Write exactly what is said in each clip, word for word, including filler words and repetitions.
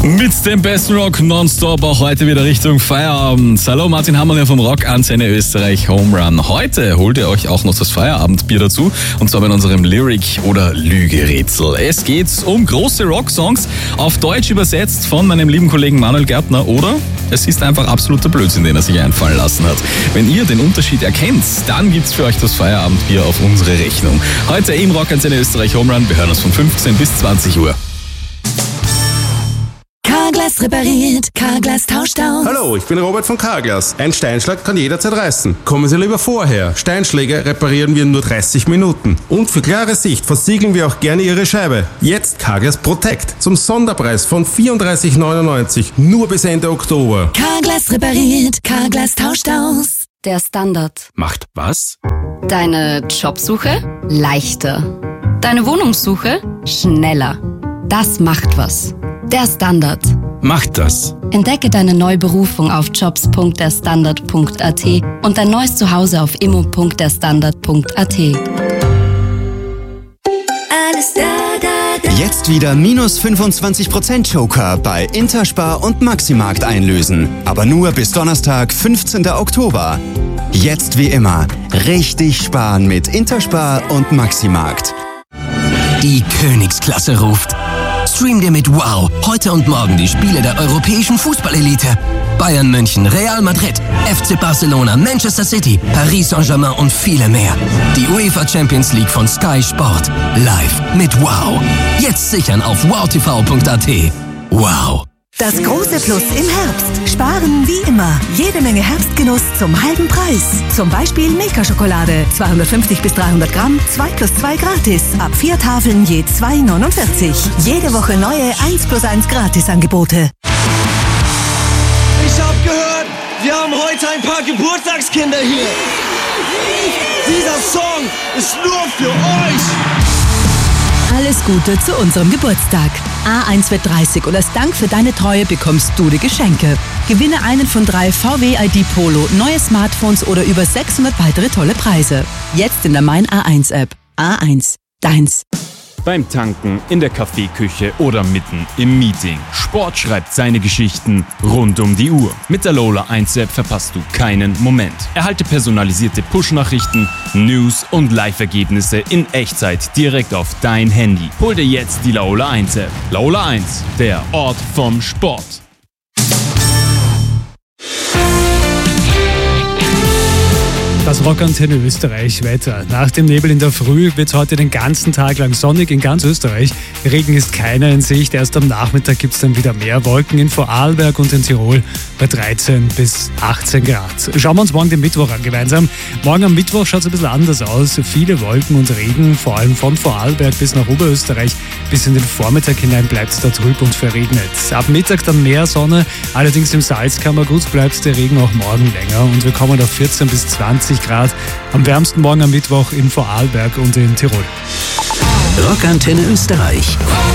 Mit dem besten Rock nonstop auch heute wieder Richtung Feierabend. Hallo, Martin Hammerl vom Rock Antenne Österreich Home Run. Heute holt ihr euch auch noch das Feierabendbier dazu, und zwar bei unserem Lyric- oder Lügerätsel. Es geht um große Rocksongs, auf Deutsch übersetzt von meinem lieben Kollegen Manuel Gärtner, oder es ist einfach absoluter Blödsinn, den er sich einfallen lassen hat. Wenn ihr den Unterschied erkennt, dann gibt's für euch das Feierabendbier auf unsere Rechnung. Heute im Rock Antenne Österreich Home Run. Wir hören uns von fünfzehn bis zwanzig Uhr. Carglass repariert, Carglass tauscht aus. Hallo, ich bin Robert von Carglass. Ein Steinschlag kann jederzeit reißen. Kommen Sie lieber vorher. Steinschläge reparieren wir in nur dreißig Minuten. Und für klare Sicht versiegeln wir auch gerne Ihre Scheibe. Jetzt Carglass Protect. Zum Sonderpreis von vierunddreißig neunundneunzig. Nur bis Ende Oktober. Carglass repariert, Carglass tauscht aus. Der Standard. Macht was? Deine Jobsuche? Leichter. Deine Wohnungssuche? Schneller. Das macht was. Der Standard. Macht das. Entdecke deine neue Berufung auf jobs punkt der standard punkt a t und dein neues Zuhause auf immo punkt der standard punkt a t. Alles da, da, da. Jetzt wieder minus fünfundzwanzig Prozent Joker bei Interspar und Maximarkt einlösen. Aber nur bis Donnerstag, fünfzehnten Oktober. Jetzt wie immer richtig sparen mit Interspar und Maximarkt. Die Königsklasse ruft. Stream dir mit Wow heute und morgen die Spiele der europäischen Fußballelite. Bayern München, Real Madrid, F C Barcelona, Manchester City, Paris Saint-Germain und viele mehr. Die UEFA Champions League von Sky Sport. Live mit Wow. Jetzt sichern auf wow t v punkt a t. Wow. Das große Plus im Herbst. Sparen wie immer. Jede Menge Herbstgenuss zum halben Preis. Zum Beispiel Milka-Schokolade. zweihundertfünfzig bis dreihundert Gramm, zwei plus zwei gratis. Ab vier Tafeln je zwei neunundvierzig. Jede Woche neue eins plus eins Gratisangebote. Ich hab gehört, wir haben heute ein paar Geburtstagskinder hier. Dieser Song ist nur für euch. Alles Gute zu unserem Geburtstag. A eins wird dreißig und als Dank für deine Treue bekommst du die Geschenke. Gewinne einen von drei V W I D Polo, neue Smartphones oder über sechshundert weitere tolle Preise. Jetzt in der Mein A eins App. A eins, deins. Beim Tanken, in der Kaffeeküche oder mitten im Meeting. Sport schreibt seine Geschichten rund um die Uhr. Mit der Lola eins App verpasst du keinen Moment. Erhalte personalisierte Push-Nachrichten, News und Live-Ergebnisse in Echtzeit direkt auf dein Handy. Hol dir jetzt die Lola eins App. Lola eins, der Ort vom Sport. Das Rock Antenne Österreich Wetter. Nach dem Nebel in der Früh wird es heute den ganzen Tag lang sonnig in ganz Österreich. Regen ist keiner in Sicht. Erst am Nachmittag gibt es dann wieder mehr Wolken in Vorarlberg und in Tirol bei dreizehn bis achtzehn Grad. Schauen wir uns morgen den Mittwoch an gemeinsam. Morgen am Mittwoch schaut es ein bisschen anders aus. Viele Wolken und Regen, vor allem von Vorarlberg bis nach Oberösterreich. Bis in den Vormittag hinein bleibt es da trüb und verregnet. Ab Mittag dann mehr Sonne. Allerdings im Salzkammergut bleibt der Regen auch morgen länger. Und wir kommen auf vierzehn bis zwanzig Grad. Am wärmsten morgen am Mittwoch in Vorarlberg und in Tirol. Rock Antenne Österreich.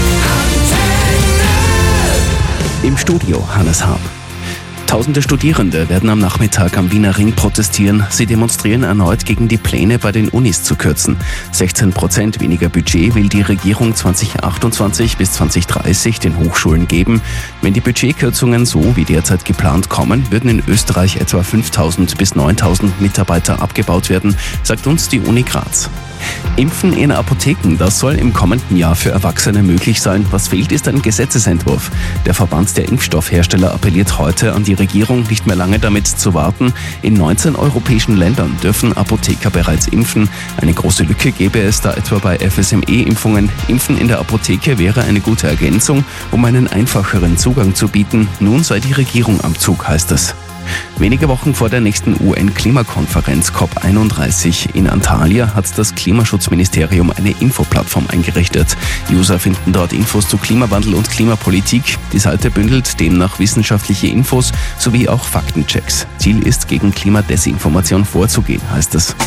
Im Studio Hannes Haab. Tausende Studierende werden am Nachmittag am Wiener Ring protestieren. Sie demonstrieren erneut gegen die Pläne, bei den Unis zu kürzen. sechzehn Prozent weniger Budget will die Regierung zwanzig achtundzwanzig bis zwanzig dreißig den Hochschulen geben. Wenn die Budgetkürzungen so wie derzeit geplant kommen, würden in Österreich etwa fünftausend bis neuntausend Mitarbeiter abgebaut werden, sagt uns die Uni Graz. Impfen in Apotheken, das soll im kommenden Jahr für Erwachsene möglich sein. Was fehlt, ist ein Gesetzesentwurf. Der Verband der Impfstoffhersteller appelliert heute an die Regierung, nicht mehr lange damit zu warten. In neunzehn europäischen Ländern dürfen Apotheker bereits impfen. Eine große Lücke gäbe es da etwa bei F S M E-Impfungen. Impfen in der Apotheke wäre eine gute Ergänzung, um einen einfacheren Zugang zu bieten. Nun sei die Regierung am Zug, heißt es. Wenige Wochen vor der nächsten U N-Klimakonferenz C O P einunddreißig in Antalya hat das Klimaschutzministerium eine Infoplattform eingerichtet. User finden dort Infos zu Klimawandel und Klimapolitik. Die Seite bündelt demnach wissenschaftliche Infos sowie auch Faktenchecks. Ziel ist, gegen Klimadesinformation vorzugehen, heißt es.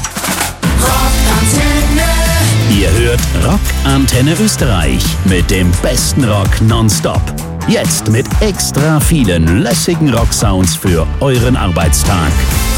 Ihr hört Rock Antenne Österreich mit dem besten Rock nonstop. Jetzt mit extra vielen lässigen Rocksounds für euren Arbeitstag.